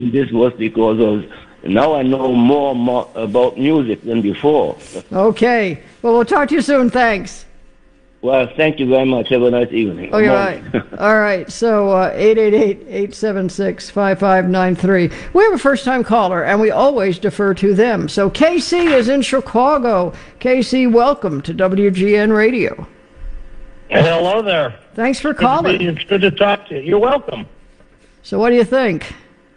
this was because now I know more about music than before. Okay. Well, we'll talk to you soon. Thanks. Well, thank you very much. Have a nice evening. Oh, you're right. All right. So 888-876-5593. We have a first-time caller, and we always defer to them. So Casey is in Chicago. Casey, welcome to WGN Radio. Hello there. Thanks for calling. It's good to talk to you. You're welcome. So what do you think?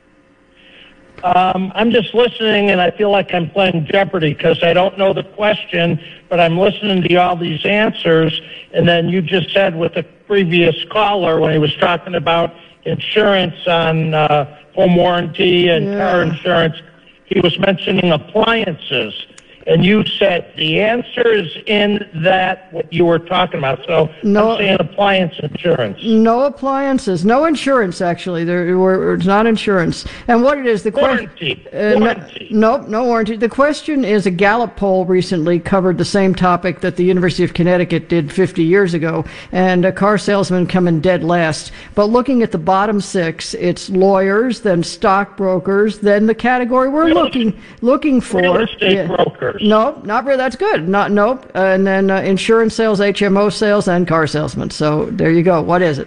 I'm just listening, and I feel like I'm playing Jeopardy because I don't know the question, but I'm listening to all these answers. And then you just said with the previous caller when he was talking about insurance on home warranty and car insurance, he was mentioning appliances. And you said the answer is in that what you were talking about. So I'm saying appliance insurance. No appliances. No insurance, actually. It's not insurance. And what it is, the warranty. Warranty. Nope, no warranty. The question is a Gallup poll recently covered the same topic that the University of Connecticut did 50 years ago, and a car salesman come in dead last. But looking at the bottom six, it's lawyers, then stockbrokers, then the category we're looking for. Real estate brokers. Nope, not really. That's good. Nope. And then insurance sales, HMO sales, and car salesmen. So there you go. What is it?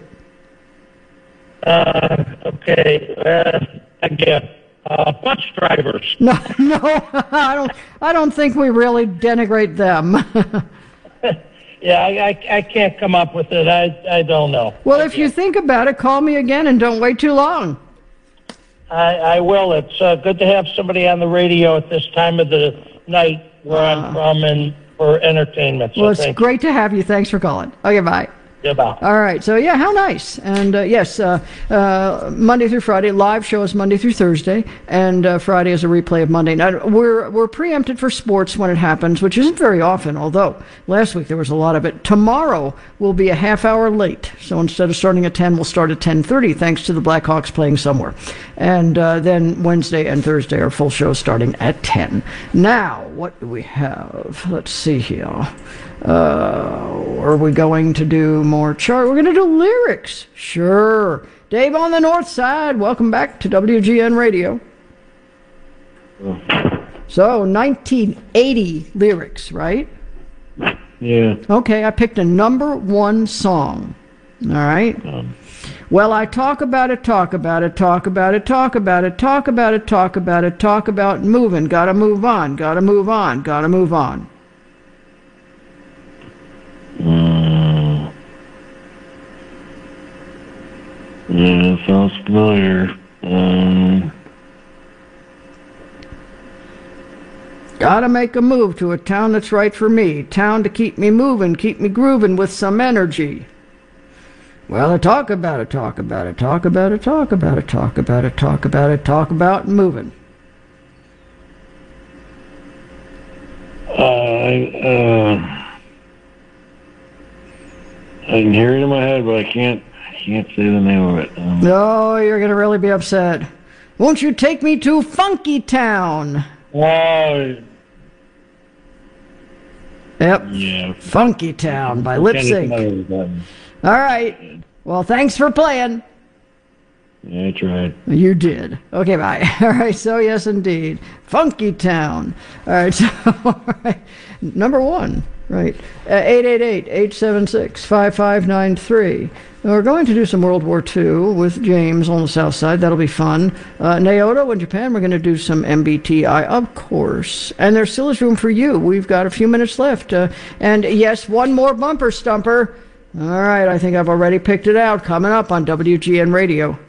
Okay. Again, bus drivers. No. I don't think we really denigrate them. Yeah, I can't come up with it. I don't know. Well, if you think about it, call me again and don't wait too long. I will. It's good to have somebody on the radio at this time of the night where I'm from and for entertainment. So well, it's great to have you. Thanks for calling. Okay, bye. Goodbye. All right. So, yeah, how nice. And, yes, Monday through Friday. Live show is Monday through Thursday. And Friday is a replay of Monday. Now, we're preempted for sports when it happens, which isn't very often, although last week there was a lot of it. Tomorrow will be a half hour late. So instead of starting at 10, we'll start at 10:30, thanks to the Blackhawks playing somewhere. And then Wednesday and Thursday are full shows starting at 10. Now, what do we have? Let's see here. Are we going to do more chart? We're going to do lyrics. Sure. Dave on the North Side, welcome back to WGN Radio. So, 1980 lyrics, right? Yeah. Okay, I picked a number one song. All right? Well, I talk about it, talk about it, talk about it, talk about it, talk about it, talk about it, talk about moving. Gotta move on, gotta move on, gotta move on. Yeah, that sounds familiar. Gotta make a move to a town that's right for me. Town to keep me moving, keep me grooving with some energy. Well, I talk about it, talk about it, talk about it, talk about it, talk about it, talk about it, talk about moving. I can hear it in my head, but I can't say the name of it. No, you're going to really be upset. Won't you take me to Funky Town? Oh. Yep. Yeah. Funky Town by Lip Sync. All right. Well, thanks for playing. Yeah, I tried. You did. Okay, bye. All right, so yes, indeed. Funky Town. All right, so all right. Number one, right. 888-876-5593. We're going to do some World War II with James on the south side. That'll be fun. Naoto in Japan, we're going to do some MBTI, of course. And there still is room for you. We've got a few minutes left. And yes, one more bumper stumper. All right, I think I've already picked it out. Coming up on WGN Radio.